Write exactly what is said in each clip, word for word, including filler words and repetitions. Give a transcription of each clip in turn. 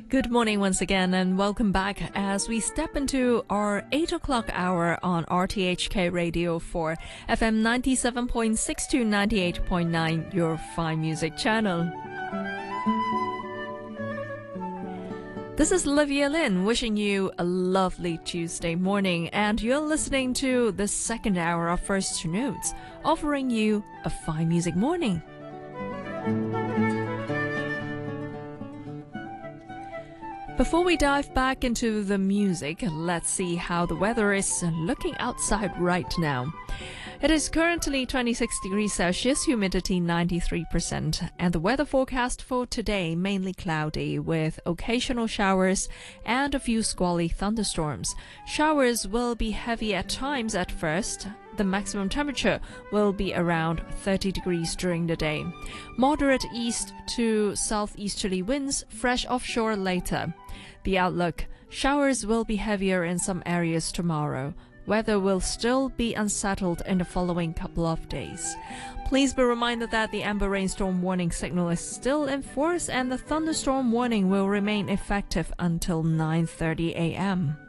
Good morning once again and welcome back as we step into our eight o'clock hour on R T H K Radio for F M ninety-seven point six to ninety-eight point nine, your fine music channel. This is Livia Lin wishing you a lovely Tuesday morning, and you're listening to the second hour of First Notes, offering you a fine music morning. Before we dive back into the music, let's see how the weather is looking outside right now. It is currently twenty-six degrees Celsius, humidity ninety-three percent, and the weather forecast for today mainly cloudy with occasional showers and a few squally thunderstorms. Showers will be heavy at times at first. The maximum temperature will be around thirty degrees during the day. Moderate east to southeasterly winds, fresh offshore later. The outlook: showers will be heavier in some areas tomorrow. Weather will still be unsettled in the following couple of days. Please be reminded that the amber rainstorm warning signal is still in force and the thunderstorm warning will remain effective until nine thirty a m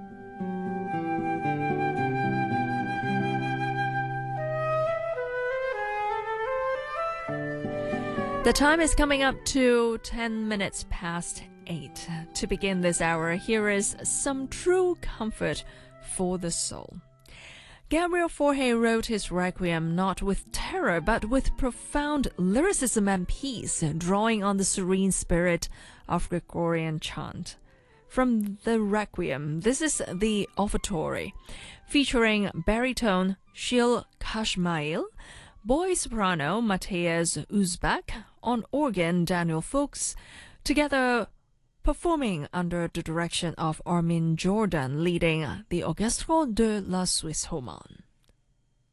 The time is coming up to ten minutes past eight. To begin this hour, here is some true comfort for the soul. Gabriel Fauré wrote his Requiem not with terror, but with profound lyricism and peace, drawing on the serene spirit of Gregorian chant. From the Requiem, this is the Offertory, featuring baritone Shil Kashmail, boy soprano Matthias Uzbek, on organ Daniel Fuchs, together performing under the direction of Armin Jordan, leading the Orchestre de la Suisse Romande.